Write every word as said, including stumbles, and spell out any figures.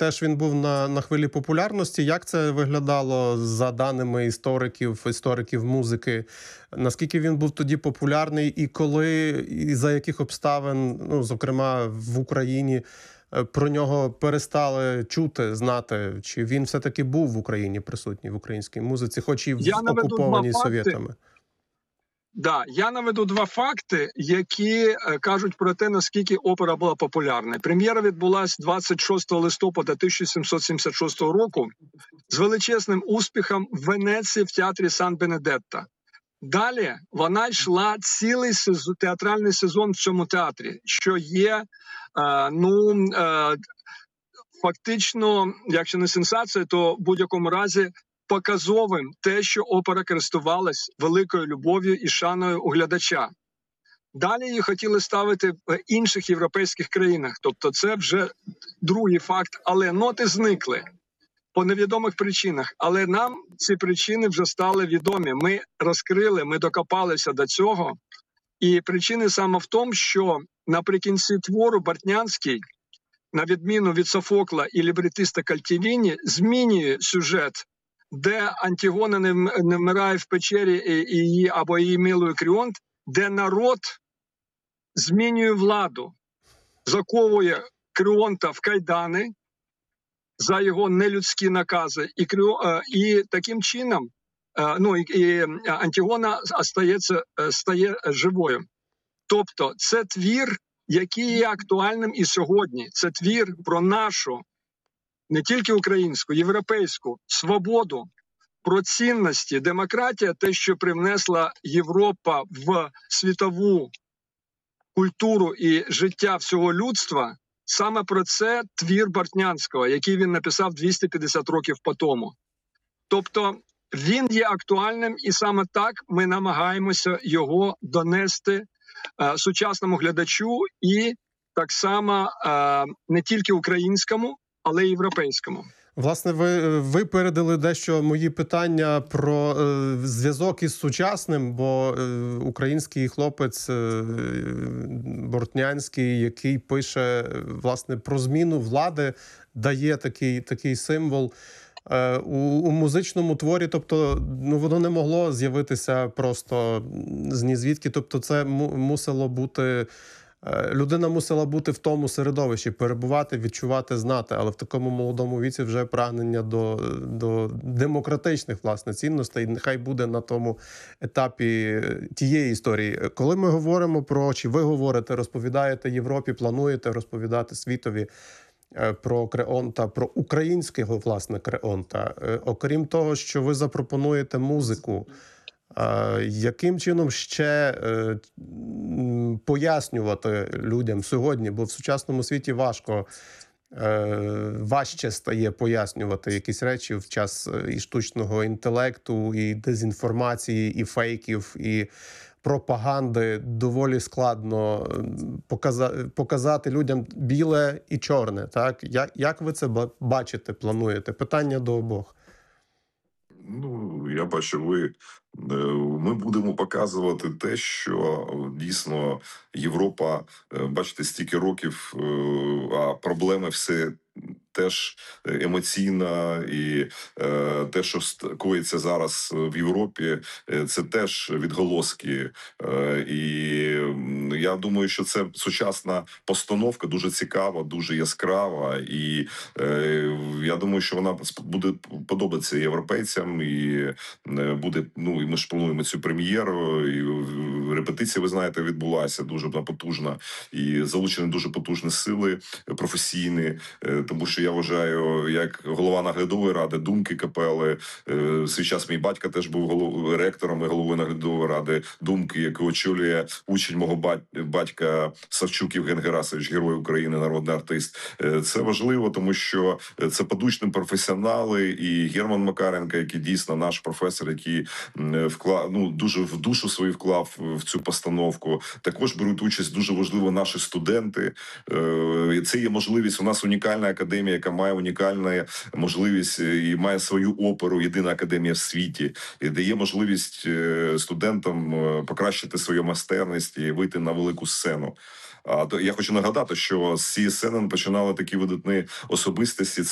теж він був на, на хвилі популярності. Як це виглядало за даними істориків, істориків музики? Наскільки він був тоді популярний і коли, і за яких обставин, ну, зокрема в Україні, про нього перестали чути, знати? Чи він все-таки був в Україні присутній, в українській музиці, хоч і в Я наведу два окупованій факти. совєтами? Да, я наведу два факти, які е, кажуть про те, наскільки опера була популярна. Прем'єра відбулася двадцять шостого листопада тисяча сімсот сімдесят шостого року з величезним успіхом в Венеції в театрі Сан-Бенедетто. Далі вона йшла цілий сезон, театральний сезон в цьому театрі, що є, е, ну, е, фактично, якщо не сенсація, то в будь-якому разі показовим те, що опера користувалась великою любов'ю і шаною у глядача. Далі її хотіли ставити в інших європейських країнах. Тобто це вже другий факт, але ноти зникли по невідомих причинах. Але нам ці причини вже стали відомі. Ми розкрили, ми докопалися до цього. І причини саме в тому, що наприкінці твору Бортнянський, на відміну від Софокла і лібретиста Кальтівіні, змінює сюжет, де Антигона не, не вмирає в печері і, і її, або її милує Кріонт, де народ змінює владу, заковує Кріонта в кайдани за його нелюдські накази, і, Кріо, і таким чином ну, і, і Антигона стається, стає живою. Тобто це твір, який є актуальним і сьогодні. Це твір про нашу, не тільки українську, європейську свободу, про цінності, демократія, те, що привнесла Європа в світову культуру і життя всього людства, саме про це твір Бортнянського, який він написав двісті п'ятдесят років по тому. Тобто він є актуальним, і саме так ми намагаємося його донести е, сучасному глядачу і так само е, не тільки українському, але й європейському. Власне, ви випередили дещо мої питання про е, зв'язок із сучасним, бо е, український хлопець е, Бортнянський, який пише, власне, про зміну влади, дає такий, такий символ е, у, у музичному творі. Тобто, ну, воно не могло з'явитися просто з нізвідки. Тобто, це мусило бути... Людина мусила бути в тому середовищі, перебувати, відчувати, знати, але в такому молодому віці вже прагнення до, до демократичних, власне, цінностей нехай буде на тому етапі тієї історії. Коли ми говоримо про, чи ви говорите, розповідаєте Європі, плануєте розповідати світові про Креонта, про українського, власне, Креонта, окрім того, що ви запропонуєте музику, яким чином ще е, пояснювати людям сьогодні, бо в сучасному світі важко, е, важче стає пояснювати якісь речі в час і штучного інтелекту, і дезінформації, і фейків, і пропаганди. Доволі складно показати, показати людям біле і чорне. Так? Як, як ви це бачите, плануєте? Питання до обох. Ну, я бачу, ви ми будемо показувати те, що дійсно Європа, бачите, стільки років, а проблеми все теж емоційна, і е, те, що коїться зараз в Європі, це теж відголоски. Е, і я думаю, що це сучасна постановка, дуже цікава, дуже яскрава, і е, я думаю, що вона буде подобатися європейцям, і буде, ну, і ми ж плануємо цю прем'єру, і репетиція, ви знаєте, відбулася дуже потужна, і залучені дуже потужні сили професійні, тому що я вважаю, як голова наглядової ради, думки капели, в свій час мій батько теж був голов... ректором і головою наглядової ради думки, яку очолює учень мого батька Савчук Євген Герасович, герой України, народний артист. Це важливо, тому що це подучні професіонали, і Герман Макаренко, який дійсно наш професор, який вклав, ну, дуже в душу свою вклав в цю постановку. Також беруть участь дуже важливо наші студенти. Це є можливість, у нас унікальна академія, яка має унікальну можливість і має свою оперу, єдина академія в світі, і дає можливість студентам покращити свою майстерність і вийти на велику сцену. А то я хочу нагадати, що з цієї сцени починали такі видатні особистості.